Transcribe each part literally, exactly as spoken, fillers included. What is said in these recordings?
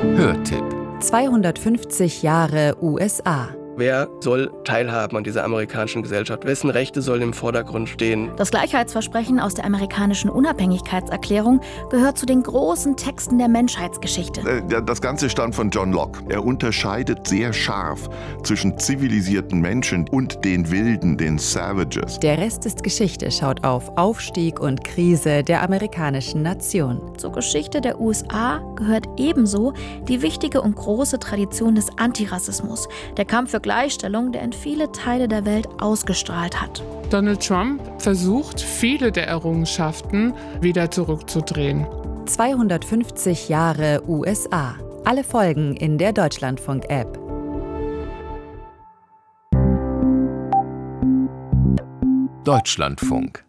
Hörtipp: zweihundertfünfzig Jahre U S A. Wer soll teilhaben an dieser amerikanischen Gesellschaft? Wessen Rechte sollen im Vordergrund stehen? Das Gleichheitsversprechen aus der amerikanischen Unabhängigkeitserklärung gehört zu den großen Texten der Menschheitsgeschichte. Das Ganze stammt von John Locke. Er unterscheidet sehr scharf zwischen zivilisierten Menschen und den Wilden, den Savages. Der Rest ist Geschichte schaut auf Aufstieg und Krise der amerikanischen Nation. Zur Geschichte der U S A gehört ebenso die wichtige und große Tradition des Antirassismus, der Kampf für Gleichstellung, der in viele Teile der Welt ausgestrahlt hat. Donald Trump versucht, viele der Errungenschaften wieder zurückzudrehen. zweihundertfünfzig Jahre U S A. Alle Folgen in der Deutschlandfunk-App. Deutschlandfunk.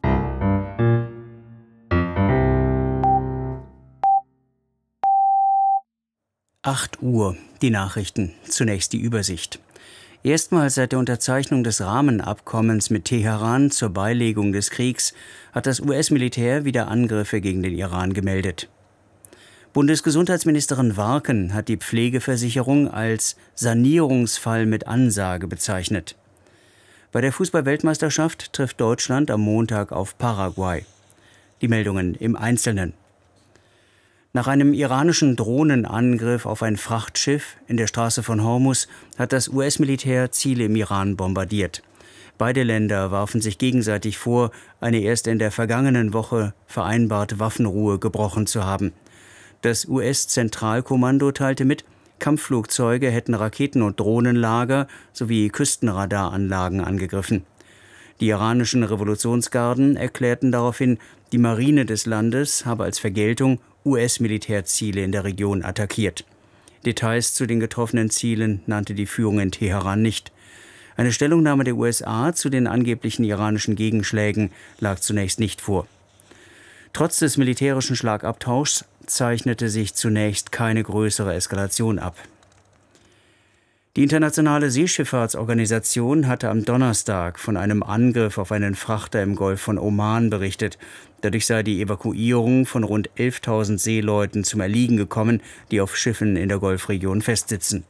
acht Uhr, die Nachrichten. Zunächst die Übersicht. Erstmals seit der Unterzeichnung des Rahmenabkommens mit Teheran zur Beilegung des Kriegs hat das U S-Militär wieder Angriffe gegen den Iran gemeldet. Bundesgesundheitsministerin Warken hat die Pflegeversicherung als Sanierungsfall mit Ansage bezeichnet. Bei der Fußball-Weltmeisterschaft trifft Deutschland am Montag auf Paraguay. Die Meldungen im Einzelnen. Nach einem iranischen Drohnenangriff auf ein Frachtschiff in der Straße von Hormuz hat das U S-Militär Ziele im Iran bombardiert. Beide Länder warfen sich gegenseitig vor, eine erst in der vergangenen Woche vereinbarte Waffenruhe gebrochen zu haben. Das U S-Zentralkommando teilte mit, Kampfflugzeuge hätten Raketen- und Drohnenlager sowie Küstenradaranlagen angegriffen. Die iranischen Revolutionsgarden erklärten daraufhin, die Marine des Landes habe als Vergeltung U S-Militärziele in der Region attackiert. Details zu den getroffenen Zielen nannte die Führung in Teheran nicht. Eine Stellungnahme der U S A zu den angeblichen iranischen Gegenschlägen lag zunächst nicht vor. Trotz des militärischen Schlagabtauschs zeichnete sich zunächst keine größere Eskalation ab. Die Internationale Seeschifffahrtsorganisation hatte am Donnerstag von einem Angriff auf einen Frachter im Golf von Oman berichtet. Dadurch sei die Evakuierung von rund elftausend Seeleuten zum Erliegen gekommen, die auf Schiffen in der Golfregion festsitzen.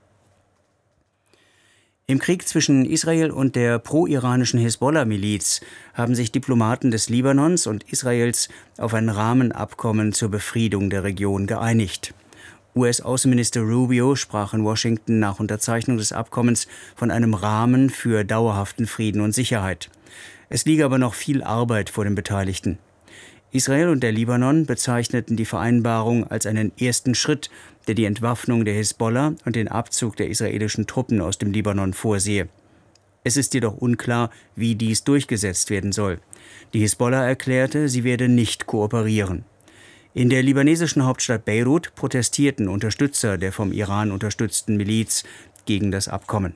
Im Krieg zwischen Israel und der pro-iranischen Hisbollah-Miliz haben sich Diplomaten des Libanons und Israels auf ein Rahmenabkommen zur Befriedung der Region geeinigt. U S-Außenminister Rubio sprach in Washington nach Unterzeichnung des Abkommens von einem Rahmen für dauerhaften Frieden und Sicherheit. Es liege aber noch viel Arbeit vor den Beteiligten. Israel und der Libanon bezeichneten die Vereinbarung als einen ersten Schritt, der die Entwaffnung der Hisbollah und den Abzug der israelischen Truppen aus dem Libanon vorsehe. Es ist jedoch unklar, wie dies durchgesetzt werden soll. Die Hisbollah erklärte, sie werde nicht kooperieren. In der libanesischen Hauptstadt Beirut protestierten Unterstützer der vom Iran unterstützten Miliz gegen das Abkommen.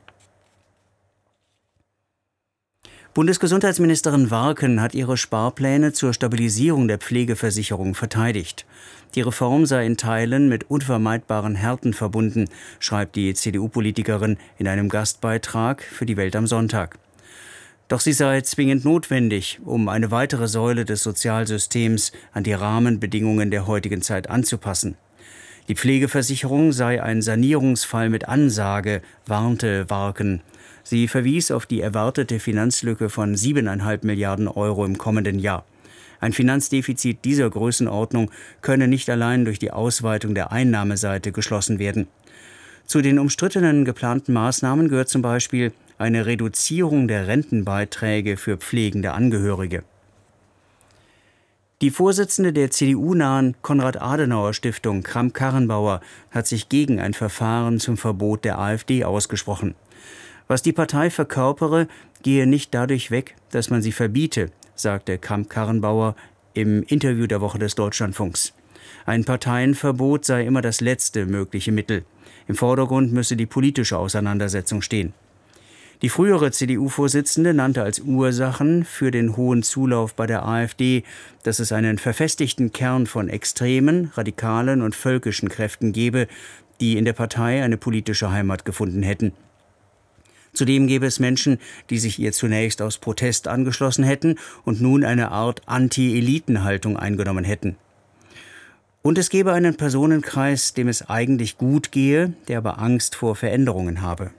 Bundesgesundheitsministerin Warken hat ihre Sparpläne zur Stabilisierung der Pflegeversicherung verteidigt. Die Reform sei in Teilen mit unvermeidbaren Härten verbunden, schreibt die C D U-Politikerin in einem Gastbeitrag für die Welt am Sonntag. Doch sie sei zwingend notwendig, um eine weitere Säule des Sozialsystems an die Rahmenbedingungen der heutigen Zeit anzupassen. Die Pflegeversicherung sei ein Sanierungsfall mit Ansage, warnte Warken. Sie verwies auf die erwartete Finanzlücke von siebeneinhalb Milliarden Euro im kommenden Jahr. Ein Finanzdefizit dieser Größenordnung könne nicht allein durch die Ausweitung der Einnahmeseite geschlossen werden. Zu den umstrittenen geplanten Maßnahmen gehört zum Beispiel eine Reduzierung der Rentenbeiträge für pflegende Angehörige. Die Vorsitzende der C D U-nahen Konrad-Adenauer-Stiftung, Kramp-Karrenbauer, hat sich gegen ein Verfahren zum Verbot der AfD ausgesprochen. Was die Partei verkörpere, gehe nicht dadurch weg, dass man sie verbiete, sagte Kramp-Karrenbauer im Interview der Woche des Deutschlandfunks. Ein Parteienverbot sei immer das letzte mögliche Mittel. Im Vordergrund müsse die politische Auseinandersetzung stehen. Die frühere C D U-Vorsitzende nannte als Ursachen für den hohen Zulauf bei der AfD, dass es einen verfestigten Kern von extremen, radikalen und völkischen Kräften gebe, die in der Partei eine politische Heimat gefunden hätten. Zudem gäbe es Menschen, die sich ihr zunächst aus Protest angeschlossen hätten und nun eine Art Anti-Eliten-Haltung eingenommen hätten. Und es gebe einen Personenkreis, dem es eigentlich gut gehe, der aber Angst vor Veränderungen habe.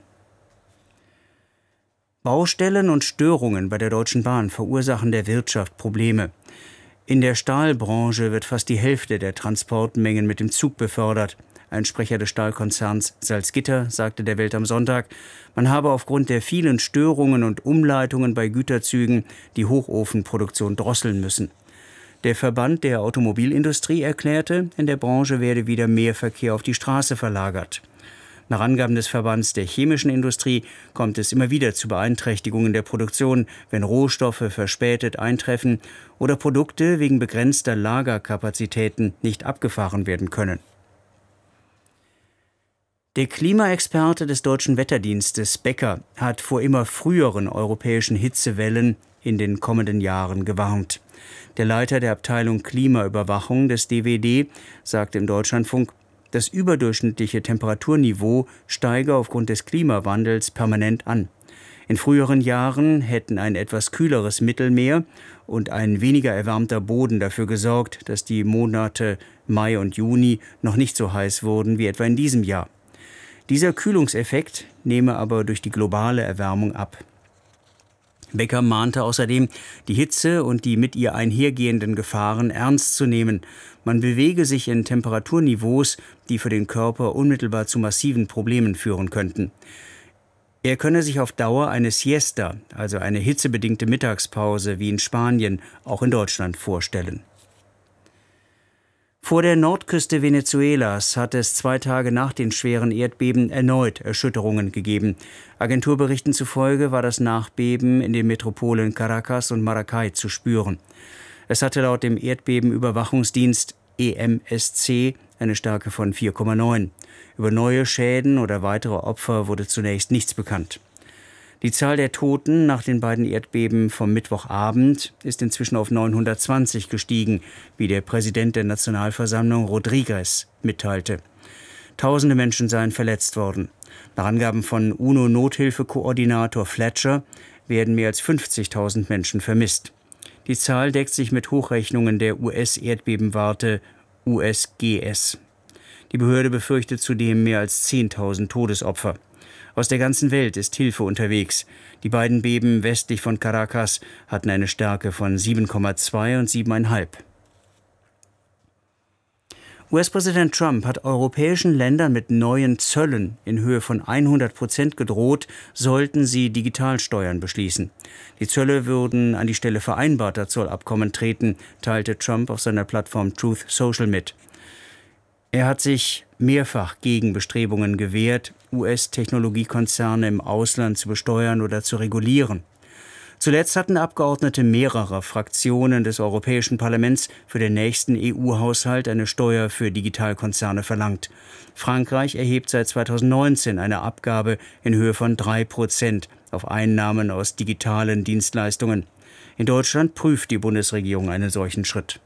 Baustellen und Störungen bei der Deutschen Bahn verursachen der Wirtschaft Probleme. In der Stahlbranche wird fast die Hälfte der Transportmengen mit dem Zug befördert. Ein Sprecher des Stahlkonzerns Salzgitter sagte der Welt am Sonntag, man habe aufgrund der vielen Störungen und Umleitungen bei Güterzügen die Hochofenproduktion drosseln müssen. Der Verband der Automobilindustrie erklärte, in der Branche werde wieder mehr Verkehr auf die Straße verlagert. Nach Angaben des Verbands der chemischen Industrie kommt es immer wieder zu Beeinträchtigungen der Produktion, wenn Rohstoffe verspätet eintreffen oder Produkte wegen begrenzter Lagerkapazitäten nicht abgefahren werden können. Der Klimaexperte des Deutschen Wetterdienstes Becker hat vor immer früheren europäischen Hitzewellen in den kommenden Jahren gewarnt. Der Leiter der Abteilung Klimaüberwachung des D W D sagte im Deutschlandfunk, das überdurchschnittliche Temperaturniveau steige aufgrund des Klimawandels permanent an. In früheren Jahren hätten ein etwas kühleres Mittelmeer und ein weniger erwärmter Boden dafür gesorgt, dass die Monate Mai und Juni noch nicht so heiß wurden wie etwa in diesem Jahr. Dieser Kühlungseffekt nehme aber durch die globale Erwärmung ab. Becker mahnte außerdem, die Hitze und die mit ihr einhergehenden Gefahren ernst zu nehmen. Man bewege sich in Temperaturniveaus, die für den Körper unmittelbar zu massiven Problemen führen könnten. Er könne sich auf Dauer eine Siesta, also eine hitzebedingte Mittagspause wie in Spanien, auch in Deutschland vorstellen. Vor der Nordküste Venezuelas hat es zwei Tage nach den schweren Erdbeben erneut Erschütterungen gegeben. Agenturberichten zufolge war das Nachbeben in den Metropolen Caracas und Maracay zu spüren. Es hatte laut dem Erdbebenüberwachungsdienst E M S C eine Stärke von vier Komma neun. Über neue Schäden oder weitere Opfer wurde zunächst nichts bekannt. Die Zahl der Toten nach den beiden Erdbeben vom Mittwochabend ist inzwischen auf neunhundertzwanzig gestiegen, wie der Präsident der Nationalversammlung Rodriguez mitteilte. Tausende Menschen seien verletzt worden. Nach Angaben von UNO-Nothilfekoordinator Fletcher werden mehr als fünfzigtausend Menschen vermisst. Die Zahl deckt sich mit Hochrechnungen der U S-Erdbebenwarte U S G S. Die Behörde befürchtet zudem mehr als zehntausend Todesopfer. Aus der ganzen Welt ist Hilfe unterwegs. Die beiden Beben westlich von Caracas hatten eine Stärke von sieben Komma zwei und sieben Komma fünf. U S-Präsident Trump hat europäischen Ländern mit neuen Zöllen in Höhe von hundert Prozent gedroht, sollten sie Digitalsteuern beschließen. Die Zölle würden an die Stelle vereinbarter Zollabkommen treten, teilte Trump auf seiner Plattform Truth Social mit. Er hat sich mehrfach gegen Bestrebungen gewehrt, U S-Technologiekonzerne im Ausland zu besteuern oder zu regulieren. Zuletzt hatten Abgeordnete mehrerer Fraktionen des Europäischen Parlaments für den nächsten E U-Haushalt eine Steuer für Digitalkonzerne verlangt. Frankreich erhebt seit zweitausendneunzehn eine Abgabe in Höhe von drei Prozent auf Einnahmen aus digitalen Dienstleistungen. In Deutschland prüft die Bundesregierung einen solchen Schritt.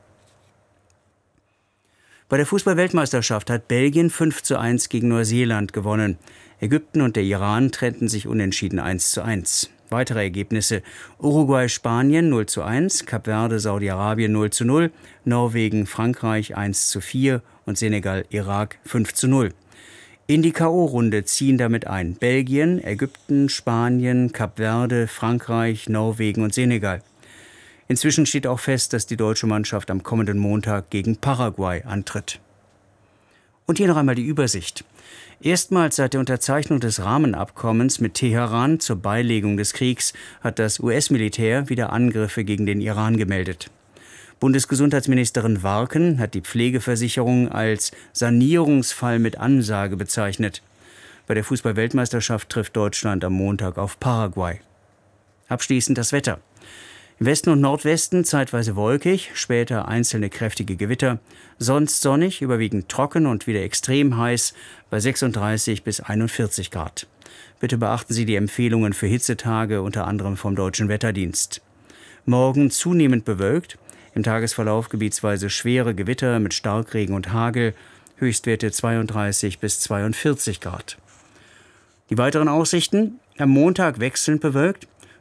Bei der Fußball-Weltmeisterschaft hat Belgien fünf zu eins gegen Neuseeland gewonnen. Ägypten und der Iran trennten sich unentschieden eins zu eins. Weitere Ergebnisse: Uruguay-Spanien null zu eins, Kap Verde, Saudi-Arabien null zu null, Norwegen, Frankreich eins zu vier und Senegal-Irak fünf zu null. In die K O-Runde ziehen damit ein Belgien, Ägypten, Spanien, Kap Verde, Frankreich, Norwegen und Senegal. Inzwischen steht auch fest, dass die deutsche Mannschaft am kommenden Montag gegen Paraguay antritt. Und hier noch einmal die Übersicht. Erstmals seit der Unterzeichnung des Rahmenabkommens mit Teheran zur Beilegung des Kriegs hat das U S-Militär wieder Angriffe gegen den Iran gemeldet. Bundesgesundheitsministerin Warken hat die Pflegeversicherung als Sanierungsfall mit Ansage bezeichnet. Bei der Fußball-Weltmeisterschaft trifft Deutschland am Montag auf Paraguay. Abschließend das Wetter. Im Westen und Nordwesten zeitweise wolkig, später einzelne kräftige Gewitter, sonst sonnig, überwiegend trocken und wieder extrem heiß bei sechsunddreißig bis einundvierzig Grad. Bitte beachten Sie die Empfehlungen für Hitzetage, unter anderem vom Deutschen Wetterdienst. Morgen zunehmend bewölkt, im Tagesverlauf gebietsweise schwere Gewitter mit Starkregen und Hagel, Höchstwerte zweiunddreißig bis zweiundvierzig Grad. Die weiteren Aussichten: Am Montag wechselnd bewölkt,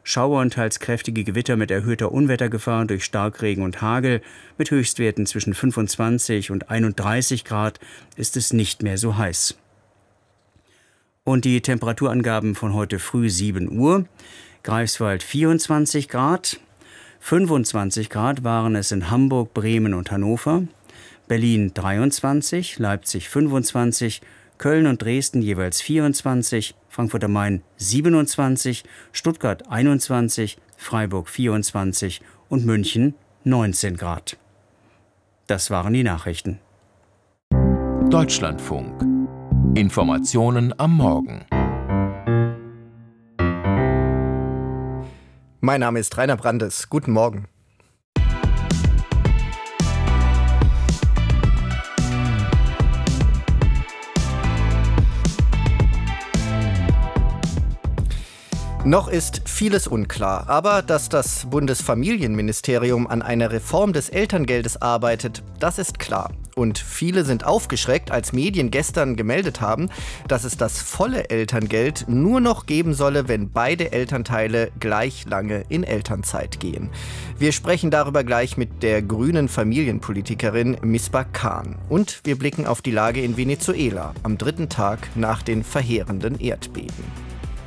Schauer und teils kräftige Gewitter mit erhöhter Unwettergefahr durch Starkregen und Hagel. Mit Höchstwerten zwischen fünfundzwanzig und einunddreißig Grad ist es nicht mehr so heiß. Und die Temperaturangaben von heute früh sieben Uhr. Greifswald vierundzwanzig Grad, fünfundzwanzig Grad waren es in Hamburg, Bremen und Hannover, Berlin dreiundzwanzig, Leipzig fünfundzwanzig, Köln und Dresden jeweils vierundzwanzig, Frankfurt am Main siebenundzwanzig, Stuttgart einundzwanzig, Freiburg vierundzwanzig und München neunzehn Grad. Das waren die Nachrichten. Deutschlandfunk. Informationen am Morgen. Mein Name ist Rainer Brandes. Guten Morgen. Noch ist vieles unklar, aber dass das Bundesfamilienministerium an einer Reform des Elterngeldes arbeitet, das ist klar. Und viele sind aufgeschreckt, als Medien gestern gemeldet haben, dass es das volle Elterngeld nur noch geben solle, wenn beide Elternteile gleich lange in Elternzeit gehen. Wir sprechen darüber gleich mit der grünen Familienpolitikerin Misbah Khan. Und wir blicken auf die Lage in Venezuela am dritten Tag nach den verheerenden Erdbeben.